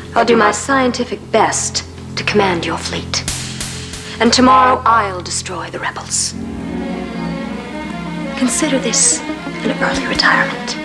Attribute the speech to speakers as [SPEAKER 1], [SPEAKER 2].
[SPEAKER 1] I'll do my scientific best to command your fleet. And tomorrow I'll destroy the rebels. Consider this an early retirement.